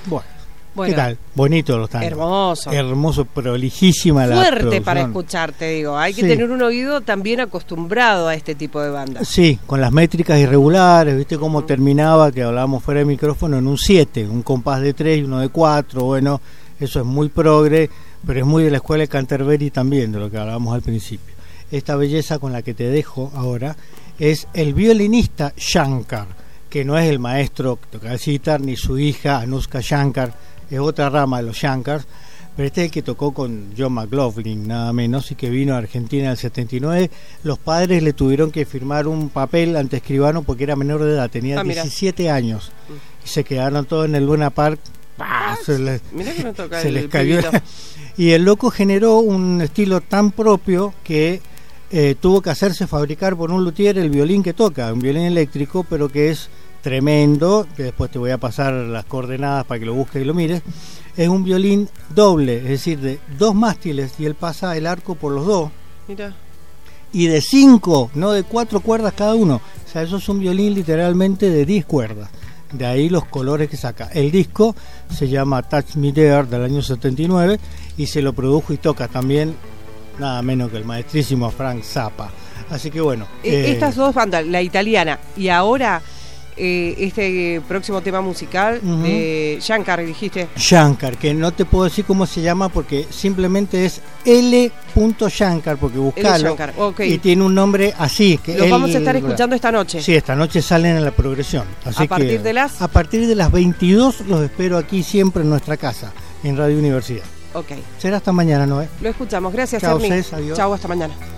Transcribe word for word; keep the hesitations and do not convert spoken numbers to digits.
Bueno. Bueno, ¿qué tal? Bonito los tangos. Hermoso. Hermoso, prolijísima la Fuerte producción. para escuchar, te digo. Hay que Sí. tener un oído también acostumbrado a este tipo de bandas. Sí, con las métricas irregulares, ¿viste cómo terminaba? Que hablábamos fuera de micrófono en un siete, un compás de tres y uno de cuatro. Bueno, eso es muy progre, pero es muy de la escuela de Canterbury también, de lo que hablábamos al principio. Esta belleza con la que te dejo ahora es el violinista Shankar, que no es el maestro que toca el sitar, ni su hija Anushka Shankar, es otra rama de los Shankars, pero este es el que tocó con John McLaughlin, nada menos, y que vino a Argentina en el setenta y nueve. Los padres le tuvieron que firmar un papel ante escribano porque era menor de edad, tenía Ah, mira. diecisiete años, y se quedaron todos en el Luna Park. ¡Bah! Se les, Mirá que no toca se el les cayó. pibito. Y el loco generó un estilo tan propio que eh, tuvo que hacerse fabricar por un luthier el violín que toca, un violín eléctrico, pero que es tremendo, que después te voy a pasar las coordenadas para que lo busques y lo mires. Es un violín doble, es decir, de dos mástiles, y él pasa el arco por los dos. Mira. Y de cinco, no de cuatro cuerdas cada uno. O sea, eso es un violín literalmente de diez cuerdas. De ahí los colores que saca. El disco se llama Touch Me There, del año setenta y nueve, y se lo produjo y toca también nada menos que el maestrísimo Frank Zappa. Así que bueno. Eh, eh, Estas dos bandas, la italiana y ahora eh, este próximo tema musical uh-huh. de Shankar, dijiste. Shankar, que no te puedo decir cómo se llama porque simplemente es L. Shankar, porque buscalo. Shankar, okay. Y tiene un nombre así. Que Los él, vamos a estar escuchando esta noche. Sí, esta noche salen en la progresión. Así a partir que, de las... A partir de las veintidós los espero aquí siempre en nuestra casa, en Radio Universidad. Ok. Será hasta mañana, Noé. Lo escuchamos. Gracias, Chao, Ernie. Cés, adiós. Chao, hasta mañana.